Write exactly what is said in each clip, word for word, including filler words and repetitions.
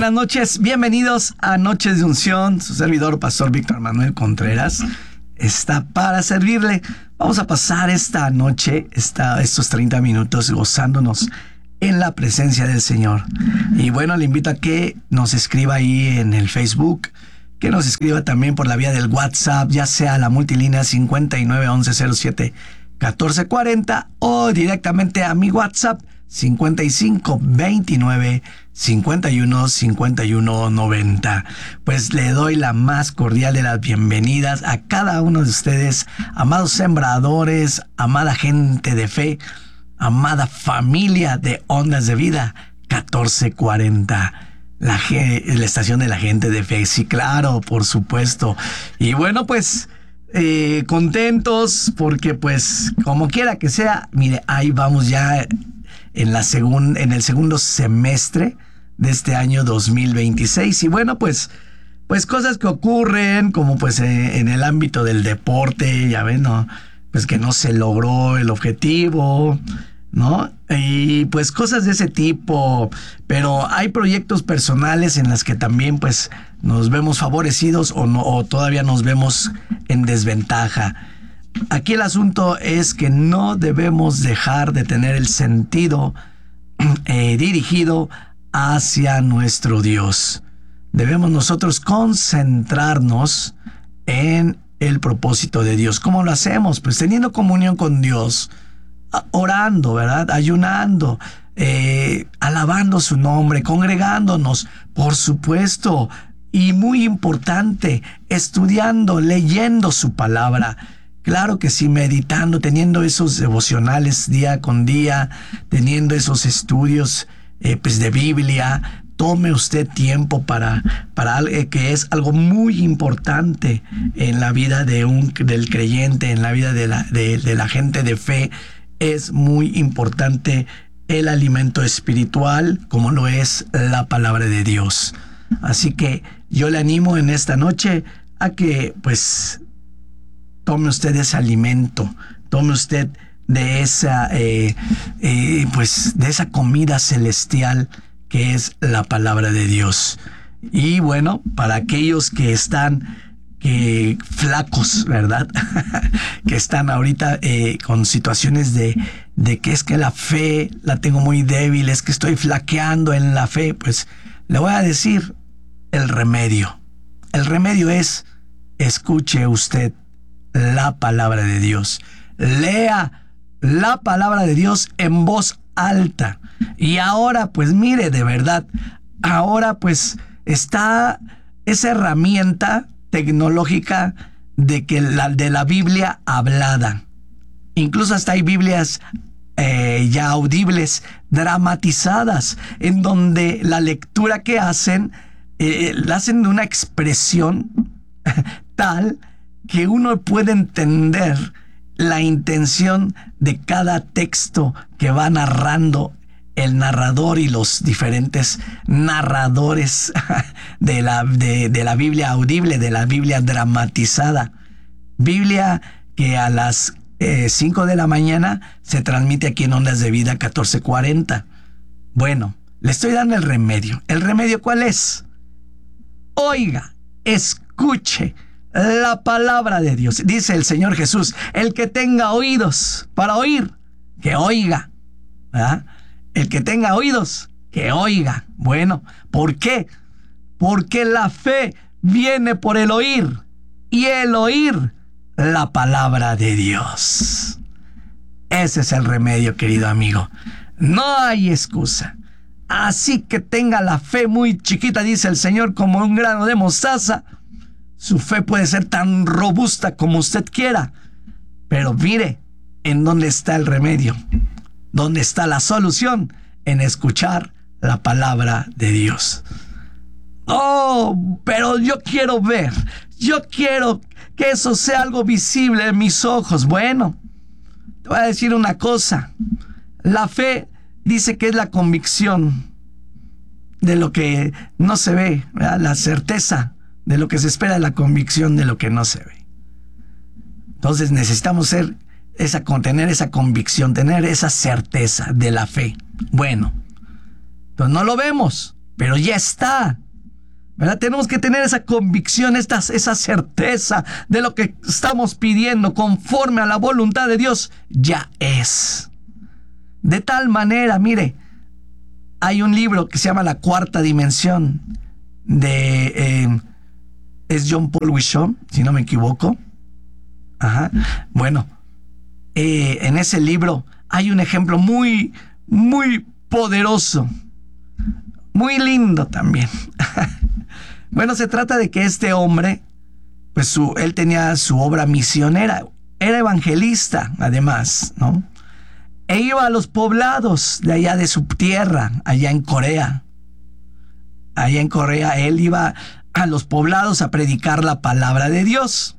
buenas noches, bienvenidos a Noches de Unción. Su servidor, Pastor Víctor Manuel Contreras, está para servirle. Vamos a pasar esta noche, esta, estos treinta minutos gozándonos en la presencia del Señor. Y bueno, le invito a que nos escriba ahí en el Facebook, que nos escriba también por la vía del WhatsApp, ya sea la multilínea cincuenta y nueve once cero siete catorce cuarenta o directamente a mi WhatsApp cincuenta y cinco veintinueve cincuenta y uno cincuenta y uno noventa. Pues le doy la más cordial de las bienvenidas a cada uno de ustedes, amados sembradores, amada gente de fe, amada familia de Ondas de Vida catorce cuarenta. La, la estación de la gente de fe, sí, claro, por supuesto. Y bueno, pues eh, contentos porque pues como quiera que sea, mire, ahí vamos ya en, la segun, en el segundo semestre de este año dos mil veintiséis. Y bueno, pues, pues cosas que ocurren como pues eh, en el ámbito del deporte, ya ven, ¿no? Pues que no se logró el objetivo, ¿no? Y pues cosas de ese tipo, pero hay proyectos personales en las que también pues nos vemos favorecidos o no, o todavía nos vemos en desventaja. Aquí el asunto es que no debemos dejar de tener el sentido eh, dirigido hacia nuestro Dios. Debemos nosotros concentrarnos en el propósito de Dios. ¿Cómo lo hacemos? Pues teniendo comunión con Dios, orando, ¿verdad? Ayunando, eh, alabando su nombre, congregándonos, por supuesto, y muy importante, estudiando, leyendo su palabra. Claro que sí, meditando, teniendo esos devocionales día con día, teniendo esos estudios eh, pues de Biblia. Tome usted tiempo para, para eh, que es algo muy importante en la vida de un, del creyente, en la vida de la, de, de la gente de fe. Es muy importante el alimento espiritual, como lo es la palabra de Dios. Así que yo le animo en esta noche a que, pues, tome usted ese alimento, tome usted de esa, eh, eh, pues, de esa comida celestial que es la palabra de Dios. Y bueno, para aquellos que están que flacos, ¿verdad? que están ahorita eh, con situaciones de, de que es que la fe la tengo muy débil, es que estoy flaqueando en la fe. Pues le voy a decir el remedio. El remedio es: escuche usted la palabra de Dios. Lea la palabra de Dios en voz alta. Y ahora, pues mire, de verdad, ahora pues está esa herramienta tecnológica de que la de la Biblia hablada. Incluso hasta hay Biblias eh, ya audibles, dramatizadas, en donde la lectura que hacen eh, la hacen de una expresión tal que uno puede entender la intención de cada texto que va narrando el narrador y los diferentes narradores de la, de, de la Biblia audible, de la Biblia dramatizada. Biblia que a las eh, cinco de la mañana se transmite aquí en Ondas de Vida catorce cuarenta. Bueno, le estoy dando el remedio. ¿El remedio cuál es? Oiga, escuche la palabra de Dios. Dice el Señor Jesús: el que tenga oídos para oír, que oiga, ¿verdad? El que tenga oídos, que oiga. Bueno, ¿por qué? Porque la fe viene por el oír, y el oír la palabra de Dios. Ese es el remedio, querido amigo. No hay excusa. Así que tenga la fe muy chiquita, dice el Señor, como un grano de mostaza. Su fe puede ser tan robusta como usted quiera. Pero mire, ¿en dónde está el remedio? ¿Dónde está la solución? En escuchar la palabra de Dios. Oh, pero yo quiero ver. Yo quiero que eso sea algo visible en mis ojos. Bueno, te voy a decir una cosa. La fe dice que es la convicción de lo que no se ve, ¿verdad? La certeza de lo que se espera, la convicción de lo que no se ve. Entonces necesitamos ser esa, tener esa convicción, tener esa certeza de la fe. Bueno, pues no lo vemos, pero ya está, ¿verdad? Tenemos que tener esa convicción, esta, esa certeza de lo que estamos pidiendo conforme a la voluntad de Dios, ya es. De tal manera, mire, hay un libro que se llama La Cuarta Dimensión, de eh, es John Paul Wishaw, si no me equivoco. Ajá. Bueno, eh, en ese libro hay un ejemplo muy, muy poderoso, muy lindo también. Bueno, se trata de que este hombre, pues su, él tenía su obra misionera, era evangelista además, ¿no? E iba a los poblados de allá de su tierra, allá en Corea. Allá en Corea él iba a los poblados a predicar la palabra de Dios.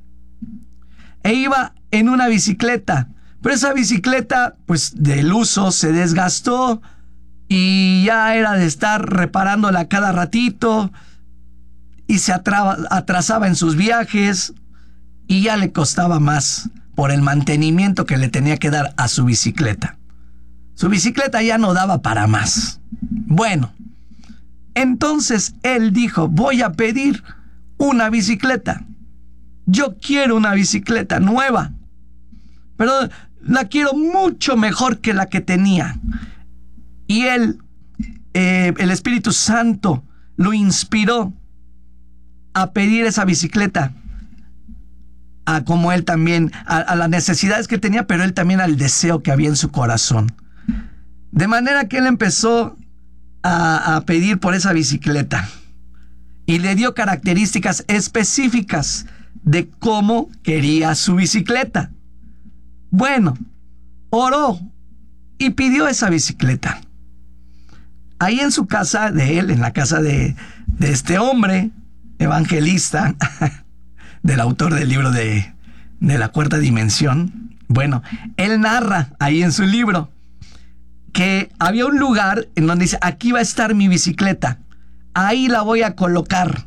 E iba en una bicicleta, pero esa bicicleta, pues del uso se desgastó y ya era de estar reparándola cada ratito y se atraba, atrasaba en sus viajes y ya le costaba más por el mantenimiento que le tenía que dar a su bicicleta. Su bicicleta ya no daba para más. Bueno, entonces él dijo, voy a pedir una bicicleta. Yo quiero una bicicleta nueva, pero la quiero mucho mejor que la que tenía. Y él, eh, el Espíritu Santo, lo inspiró a pedir esa bicicleta, a como él también, a, a las necesidades que tenía, pero él también al deseo que había en su corazón. De manera que él empezó a, a pedir por esa bicicleta y le dio características específicas de cómo quería su bicicleta. Bueno, oró y pidió esa bicicleta. Ahí en su casa de él, en la casa de, de este hombre evangelista, del autor del libro de, de La Cuarta Dimensión, bueno, él narra ahí en su libro que había un lugar en donde dice, aquí va a estar mi bicicleta, ahí la voy a colocar.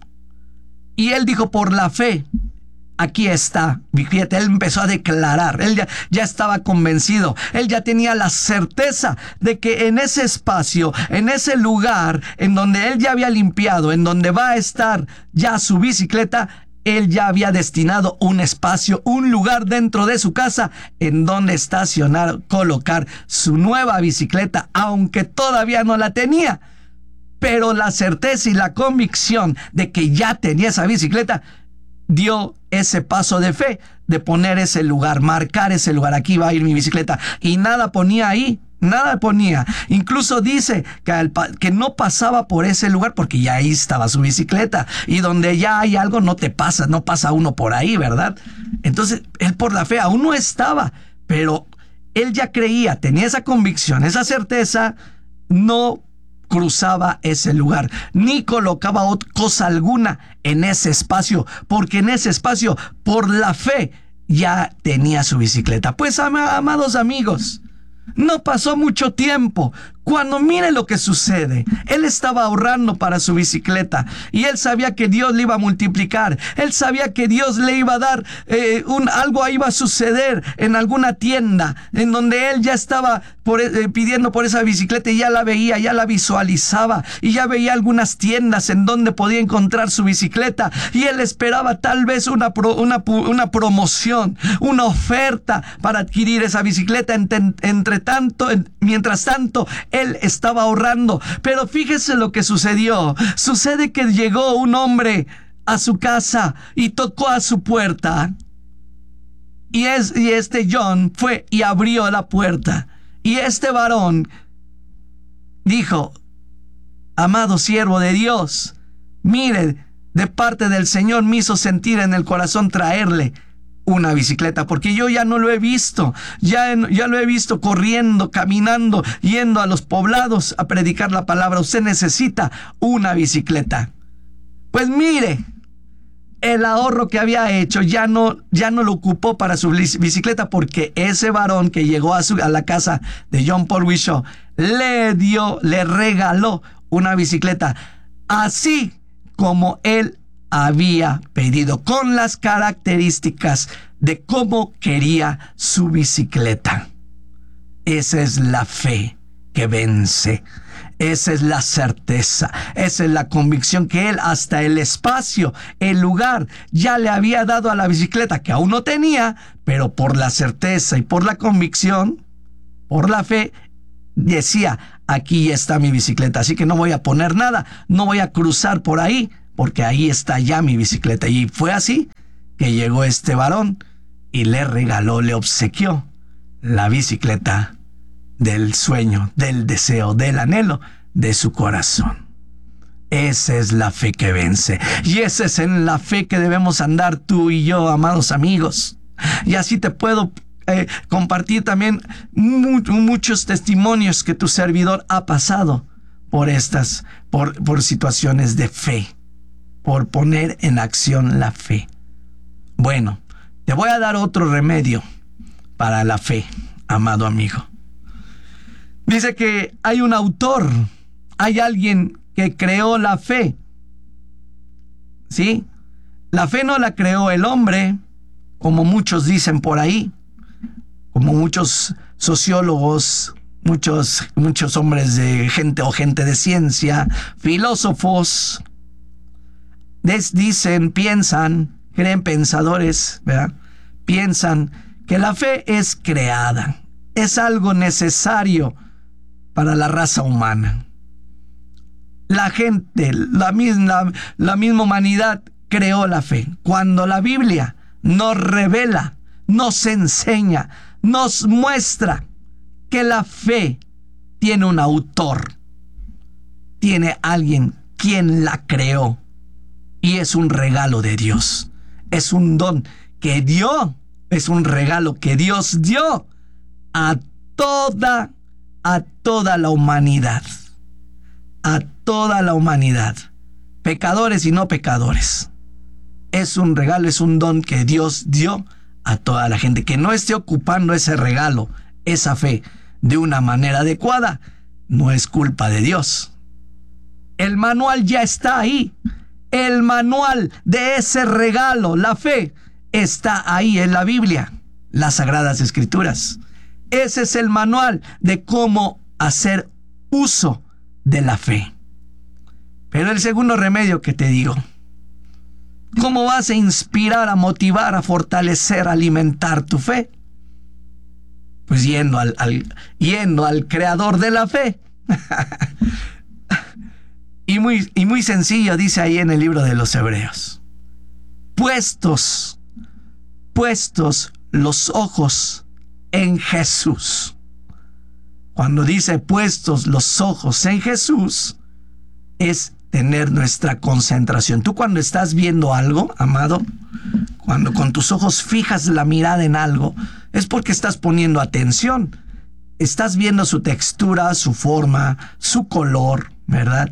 Y él dijo, por la fe, aquí está. Fíjate, él empezó a declarar, él ya, ya estaba convencido, él ya tenía la certeza de que en ese espacio, en ese lugar, en donde él ya había limpiado, en donde va a estar ya su bicicleta, él ya había destinado un espacio, un lugar dentro de su casa en donde estacionar, colocar su nueva bicicleta, aunque todavía no la tenía. Pero la certeza y la convicción de que ya tenía esa bicicleta dio ese paso de fe, de poner ese lugar, marcar ese lugar. Aquí va a ir mi bicicleta. Y nada ponía ahí, nada ponía. Incluso dice que, al, que no pasaba por ese lugar porque ya ahí estaba su bicicleta. Y donde ya hay algo no te pasa, no pasa uno por ahí, ¿verdad? Entonces, él por la fe aún no estaba, pero él ya creía, tenía esa convicción, esa certeza, no cruzaba ese lugar, ni colocaba cosa alguna en ese espacio, porque en ese espacio, por la fe, ya tenía su bicicleta. Pues, am- amados amigos, no pasó mucho tiempo cuando mire lo que sucede. Él estaba ahorrando para su bicicleta y él sabía que Dios le iba a multiplicar. Él sabía que Dios le iba a dar eh, un, algo iba a suceder en alguna tienda en donde él ya estaba por, eh, pidiendo por esa bicicleta y ya la veía, ya la visualizaba y ya veía algunas tiendas en donde podía encontrar su bicicleta y él esperaba tal vez una, pro, una, una promoción, una oferta para adquirir esa bicicleta. Entre, entre tanto, en, mientras tanto, él estaba ahorrando. Pero fíjese lo que sucedió. Sucede que llegó un hombre a su casa y tocó a su puerta. Y, es, y este John fue y abrió la puerta. Y este varón dijo, amado siervo de Dios, mire, de parte del Señor me hizo sentir en el corazón traerle una bicicleta, porque yo ya no lo he visto, ya, ya lo he visto corriendo, caminando, yendo a los poblados a predicar la palabra. Usted necesita una bicicleta. Pues mire, el ahorro que había hecho ya no, ya no lo ocupó para su bicicleta, porque ese varón que llegó a, su, a la casa de John Paul Wishaw le dio, le regaló una bicicleta, así como él había pedido, con las características de cómo quería su bicicleta. Esa es la fe que vence. Esa es la certeza, esa es la convicción que él hasta el espacio, el lugar, ya le había dado a la bicicleta que aún no tenía, pero por la certeza y por la convicción, por la fe, decía, aquí está mi bicicleta, así que no voy a poner nada, no voy a cruzar por ahí, porque ahí está ya mi bicicleta. Y fue así que llegó este varón y le regaló, le obsequió la bicicleta del sueño, del deseo, del anhelo de su corazón. Esa es la fe que vence. Y esa es en la fe que debemos andar tú y yo, amados amigos. Y así te puedo eh, compartir también mu- muchos testimonios que tu servidor ha pasado por estas, por, por situaciones de fe, por poner en acción la fe. Bueno, te voy a dar otro remedio para la fe, amado amigo. Dice que hay un autor, hay alguien que creó la fe. ¿Sí? La fe no la creó el hombre, como muchos dicen por ahí, como muchos sociólogos, muchos, muchos hombres de gente o gente de ciencia, filósofos, des, dicen, piensan, creen pensadores, ¿verdad? Piensan que la fe es creada, es algo necesario para la raza humana. La gente, la misma, la misma humanidad creó la fe. Cuando la Biblia nos revela, nos enseña, nos muestra que la fe tiene un autor, tiene alguien quien la creó, y es un regalo de Dios, es un don que dio, es un regalo que Dios dio a toda a toda la humanidad, a toda la humanidad, pecadores y no pecadores. Es un regalo, es un don que Dios dio a toda la gente. Que no esté ocupando ese regalo, esa fe, de una manera adecuada, no es culpa de Dios. El manual ya está ahí. El manual de ese regalo, la fe, está ahí en la Biblia, las Sagradas Escrituras. Ese es el manual de cómo hacer uso de la fe. Pero el segundo remedio que te digo, ¿cómo vas a inspirar, a motivar, a fortalecer, a alimentar tu fe? Pues yendo al, al, yendo al creador de la fe. y, muy, y muy sencillo, dice ahí en el libro de los Hebreos. Puestos, puestos los ojos en Jesús. Cuando dice puestos los ojos en Jesús, es tener nuestra concentración. Tú cuando estás viendo algo, amado, cuando con tus ojos fijas la mirada en algo, es porque estás poniendo atención. Estás viendo su textura, su forma, su color, ¿verdad?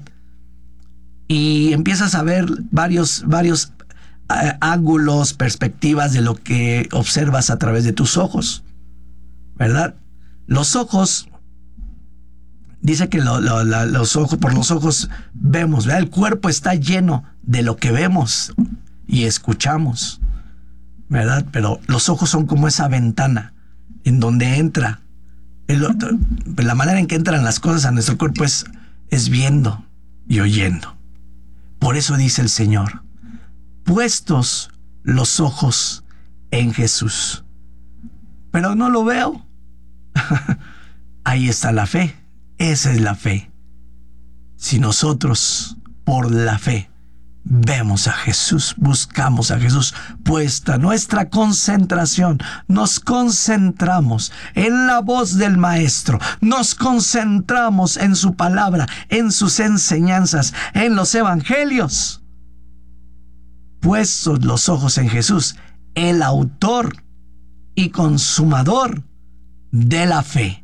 Y empiezas a ver varios, varios uh, ángulos, perspectivas de lo que observas a través de tus ojos, ¿verdad? Los ojos, dice que lo, lo, la, los ojos, por los ojos vemos, ¿verdad? El cuerpo está lleno de lo que vemos y escuchamos, ¿verdad? Pero los ojos son como esa ventana en donde entra, el, la manera en que entran las cosas a nuestro cuerpo es, es viendo y oyendo. Por eso dice el Señor, puestos los ojos en Jesús. Pero no lo veo. Ahí está la fe. Esa es la fe. Si nosotros, por la fe, vemos a Jesús, buscamos a Jesús, puesta nuestra concentración, nos concentramos en la voz del Maestro, nos concentramos en su palabra, en sus enseñanzas, en los evangelios. Puestos los ojos en Jesús, el autor y consumador de la fe.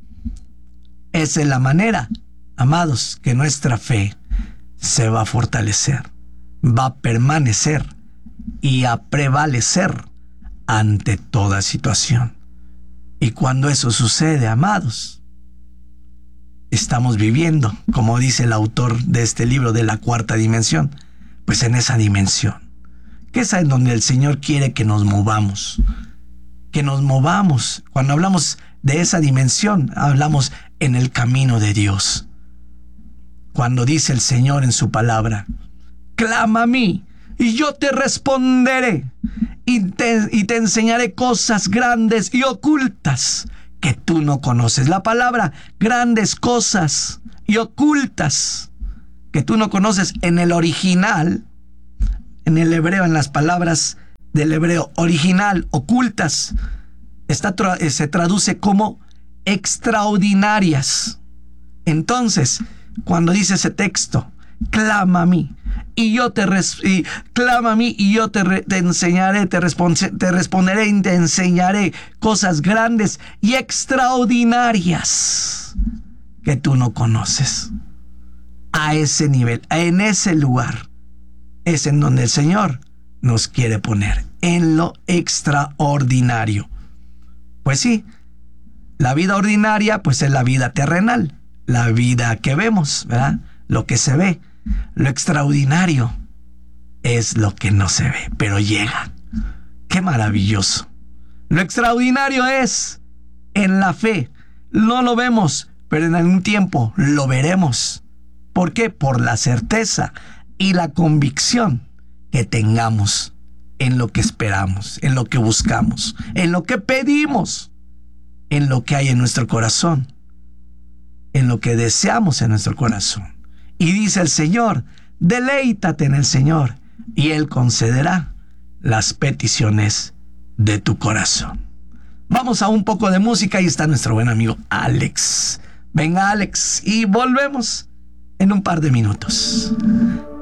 Esa es la manera, amados, que nuestra fe se va a fortalecer, va a permanecer y a prevalecer ante toda situación. Y cuando eso sucede, amados, estamos viviendo, como dice el autor de este libro, de la cuarta dimensión, pues en esa dimensión, que es en donde el Señor quiere que nos movamos, que nos movamos. Cuando hablamos de esa dimensión, hablamos en el camino de Dios, cuando dice el Señor en su palabra: clama a mí y yo te responderé y te, y te enseñaré cosas grandes y ocultas que tú no conoces. La palabra grandes cosas y ocultas que tú no conoces en el original, en el hebreo, en las palabras del hebreo original, ocultas, está, se traduce como extraordinarias. Entonces, cuando dice ese texto, clama a mí y yo te res, y, clama a mí y yo te, re, te enseñaré, te, respons, te responderé y te enseñaré cosas grandes y extraordinarias que tú no conoces. A ese nivel, en ese lugar, es en donde el Señor nos quiere poner, en lo extraordinario. Pues sí, la vida ordinaria pues es la vida terrenal, la vida que vemos, ¿verdad? Lo que se ve. Lo extraordinario es lo que no se ve, pero llega. ¡Qué maravilloso! Lo extraordinario es en la fe. No lo vemos, pero en algún tiempo lo veremos. ¿Por qué? Por la certeza y la convicción que tengamos en lo que esperamos, en lo que buscamos, en lo que pedimos, en lo que hay en nuestro corazón, en lo que deseamos en nuestro corazón. Y dice el Señor: deleítate en el Señor y Él concederá las peticiones de tu corazón. Vamos a un poco de música y está nuestro buen amigo Alex. Venga, Alex, y volvemos en un par de minutos.